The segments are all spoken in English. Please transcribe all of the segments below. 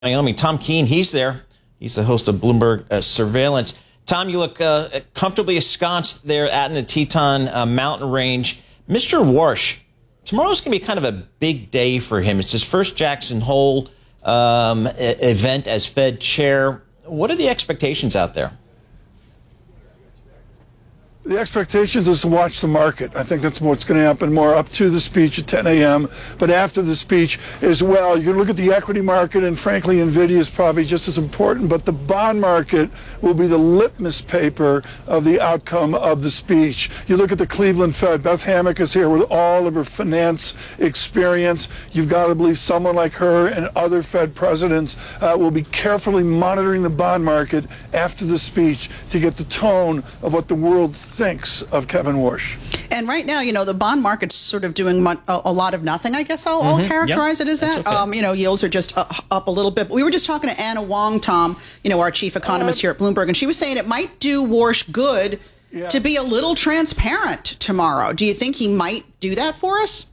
Wyoming. Tom Keene, he's there. He's the host of Bloomberg Surveillance. Tom, you look comfortably ensconced there out in the Teton mountain range. Mr. Warsh, tomorrow's going to be kind of a big day for him. It's his first Jackson Hole event as Fed chair. What are the expectations out there? The expectations is to watch the market. I think that's what's going to happen more up to the speech at 10 a.m., but after the speech as well. You can look at the equity market, and frankly, NVIDIA is probably just as important, but the bond market will be the litmus paper of the outcome of the speech. You look at the Cleveland Fed. Beth Hammack is here with all of her finance experience. You've got to believe someone like her and other Fed presidents will be carefully monitoring the bond market after the speech to get the tone of what the world thinks of Kevin Warsh. And right now, you know, the bond market's sort of doing a lot of nothing, I guess I'll characterize it as that. Okay. You know, yields are just up a little bit. But we were just talking to Anna Wong, Tom, you know, our chief economist here at Bloomberg, and she was saying it might do Warsh good to be a little transparent tomorrow. Do you think he might do that for us?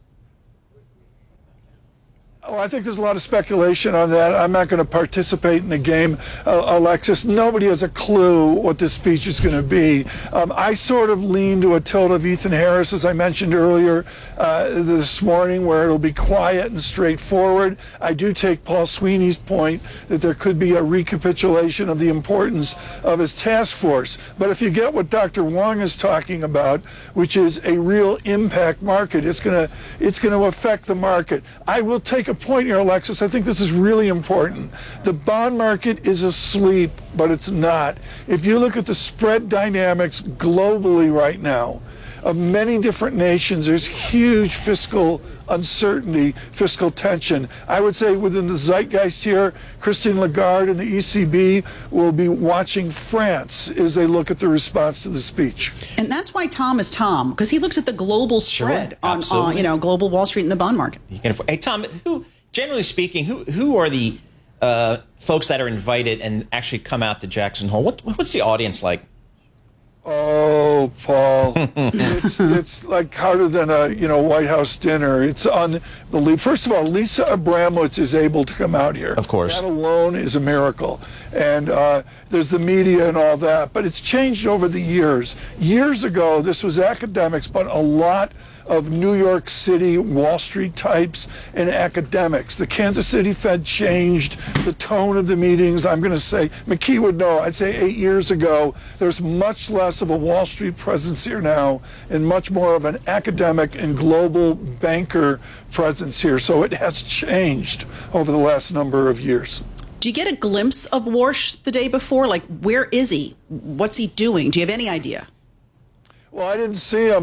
Oh, I think there's a lot of speculation on that. I'm not going to participate in the game, Alexis. Nobody has a clue what this speech is going to be. I sort of lean to a tilt of Ethan Harris, as I mentioned earlier this morning, where it'll be quiet and straightforward. I do take Paul Sweeney's point that there could be a recapitulation of the importance of his task force. But if you get what Dr. Wong is talking about, which is a real impact market, it's going to affect the market. I will take a point here, Alexis. I think this is really important. The bond market is asleep, but it's not. If you look at the spread dynamics globally right now of many different nations, there's huge fiscal uncertainty, fiscal tension. I would say within the zeitgeist here, Christine Lagarde and the ECB will be watching France as they look at the response to the speech. And that's why Tom is Tom, because he looks at the global spread on you know, global Wall Street and the bond market. Hey, Tom, generally speaking, who are the folks that are invited and actually come out to Jackson Hole? What's the audience like? Oh, Paul, it's like harder than a White House dinner. It's unbelievable. First of all, Lisa Abramowitz is able to come out here. Of course, that alone is a miracle. And there's the media and all that, but it's changed over the years. Years ago, this was academics, but a lot of New York City Wall Street types and academics. The Kansas City Fed changed the tone of the meetings. I'm going to say, McKee would know, I'd say 8 years ago, there's much less of a Wall Street presence here now and much more of an academic and global banker presence here. So it has changed over the last number of years. Do you get a glimpse of Warsh the day before? Like, where is he? What's he doing? Do you have any idea? Well, I didn't see him.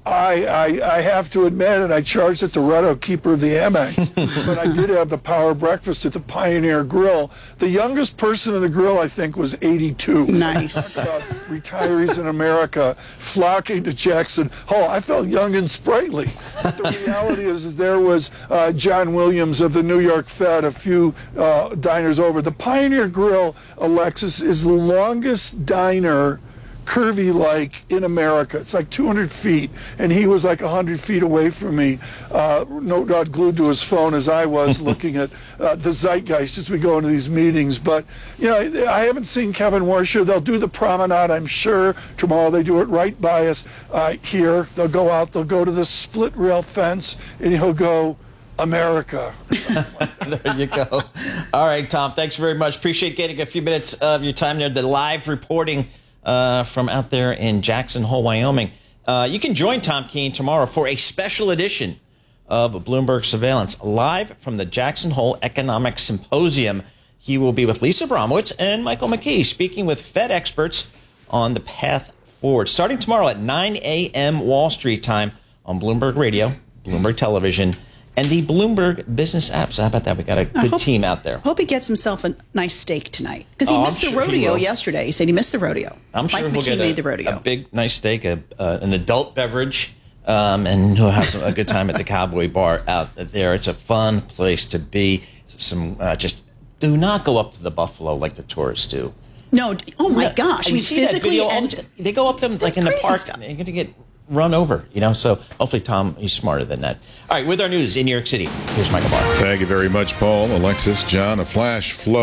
I have to admit, and I charged at the Retto, keeper of the Amex, but I did have the power breakfast at the Pioneer Grill. The youngest person in the grill, I think, was 82. Nice. Retirees in America flocking to Jackson Hole. I felt young and sprightly. But the reality is there was John Williams of the New York Fed, a few diners over. The Pioneer Grill, Alexis, is the longest diner curvy-like in America. It's like 200 feet, and he was like 100 feet away from me, no doubt glued to his phone as I was looking at the zeitgeist as we go into these meetings. But, you know, I haven't seen Kevin Warsh. They'll do the promenade, I'm sure. Tomorrow they do it right by us here. They'll go out, they'll go to the split rail fence, and he'll go, America. There you go. All right, Tom, thanks very much. Appreciate getting a few minutes of your time there. The live reporting from out there in Jackson Hole, Wyoming. You can join Tom Keene tomorrow for a special edition of Bloomberg Surveillance, live from the Jackson Hole Economic Symposium. He will be with Lisa Abramowitz and Michael McKee, speaking with Fed experts on the path forward. Starting tomorrow at 9 a.m. Wall Street time on Bloomberg Radio, Bloomberg Television, and the Bloomberg Business app. So how about that? We got a good team out there. Hope he gets himself a nice steak tonight, because he missed the rodeo yesterday. He said he missed the rodeo. I'm sure Mike he'll McKee made the rodeo. A big, nice steak, an adult beverage, and he'll have a good time at the Cowboy Bar out there. It's a fun place to be. Just do not go up to the Buffalo like the tourists do. No. Oh my gosh. You see that video? They go up them like in the park. Stuff. You're going to get run over, So hopefully, Tom, he's smarter than that. All right, with our news in New York City, here's Michael Barr. Thank you very much, Paul, Alexis, John. A flash flood.